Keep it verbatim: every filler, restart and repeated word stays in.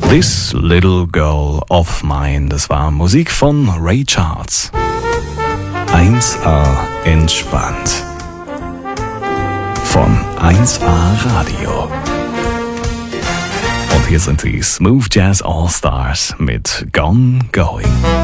This Little Girl of Mine, das war Musik von Ray Charles. eins A entspannt. Von eins A Radio. Und hier sind die Smooth Jazz All Stars mit Gone Going.